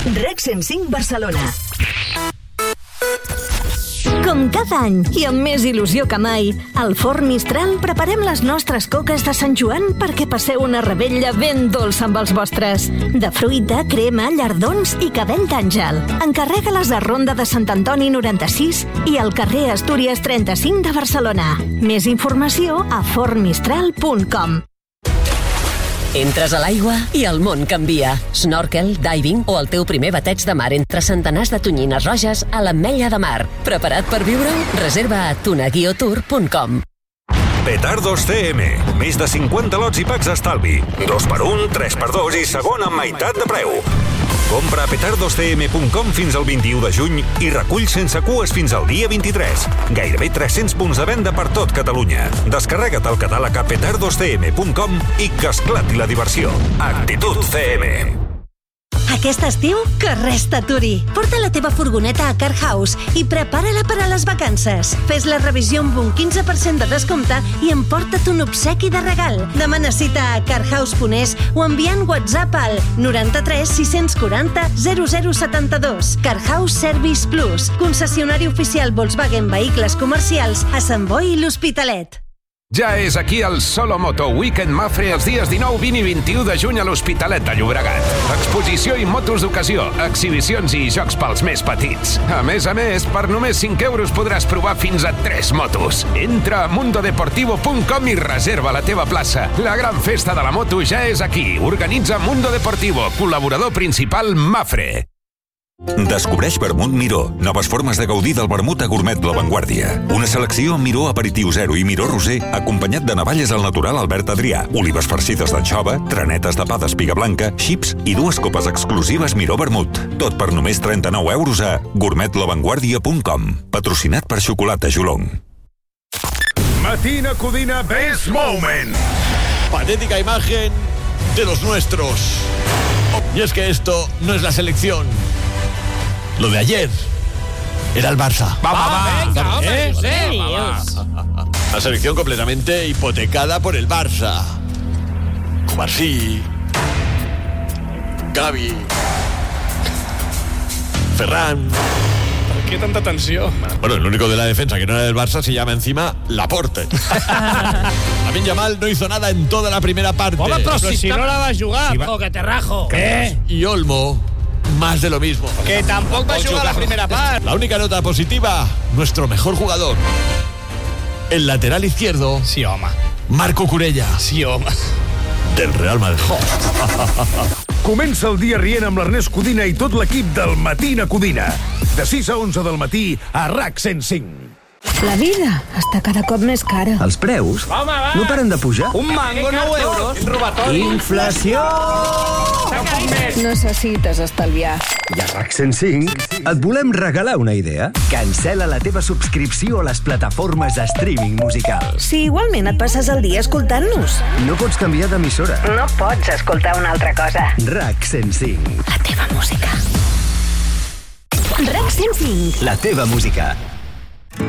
REC 105 Barcelona. Com cada any, i amb més il·lusió que mai, al Forn Mistral preparem les nostres coques de Sant Joan perquè passeu una revetlla ben dolça amb els vostres. De fruita, crema, llardons i cabell d'àngel. Encarrega-les a Ronda de Sant Antoni 96 i al carrer Astúries 35 de Barcelona. Més informació a fornmistral.com. Entres a l'aigua i el món canvia. Snorkel, diving o el teu primer bateig de mar entre centenars de tonyines roges a l'Ametlla de Mar. Preparat per viure-ho? Reserva a tunaguiotour.com. Petardos CM. Més de 50 lots i packs estalvi. 2x1, 3x2 i segon amb meitat de preu. Compra a petardoscm.com fins al 21 de juny i recull sense cues fins al dia 23. Gairebé 300 punts de venda per tot Catalunya. Descarrega't el catàleg a petardoscm.com i que esclati la diversió. Actitud CM. Aquest estiu, que res t'aturi. Porta la teva furgoneta a Car House i prepara-la per a les vacances. Fes la revisió amb un 15% de descompte i emporta't un obsequi de regal. Demana cita a carhouse.es o enviant WhatsApp al 93 640 0072. Car House Service Plus, concessionari oficial Volkswagen Vehicles Comercials a Sant Boi i l'Hospitalet. Ja és aquí el Solo Moto Weekend Mafre els dies 19, 20 i 21 de juny a l'Hospitalet de Llobregat. Exposició i motos d'ocasió, exhibicions i jocs pels més petits. A més, per només 5 euros podràs provar fins a 3 motos. Entra a mundodeportivo.com i reserva la teva plaça. La gran festa de la moto ja és aquí. Organitza Mundo Deportivo, col·laborador principal Mafre. Descobreix Vermut Miró. Noves formes de gaudir del vermut a gourmet La Vanguardia. Una selecció amb Miró Aperitiu Zero i Miró Roser, acompanyat de navalles al natural Albert Adrià, olives farcides d'anxova, tranetes de pa d'espiga blanca, xips i 2 copes exclusives Miró Vermut. Tot per només 39 euros a gourmetlavanguardia.com. Patrocinat per Xocolata Jolong. Matina Codina Best Moment. Patética imagen de los nuestros. Y es que esto no es la selección. Lo de ayer era el Barça. Va. La selección completamente hipotecada por el Barça. Covarsí, Gavi, Ferran. ¿Por qué tanta tensión? Bueno, el único de la defensa que no era del Barça se llama encima Laporte. Lamine Yamal no hizo nada en toda la primera parte. Home, però si no la va jugar, o que te rajo. ¿Qué? Y Olmo, más de lo mismo. Que tampoco va a jugar la primera parte. La única nota positiva, nuestro mejor jugador. El lateral izquierdo. Sí, home. Marco Curella. Sí, home. Del Real Madrid. Comença el dia rient amb l'Ernest Codina i tot l'equip del Matina Codina. De 6 a 11 del matí a RAC 105. La vida està cada cop més cara. Els preus no paren de pujar. Un mango, 9 euros. Robatori. Inflació! Necessites estalviar. I a RAC 105 et volem regalar una idea. Cancela la teva subscripció a les plataformes de streaming musical. Si igualment et passes el dia escoltant-nos. No pots canviar d'emissora. No pots escoltar una altra cosa. RAC 105. La teva música. La teva música.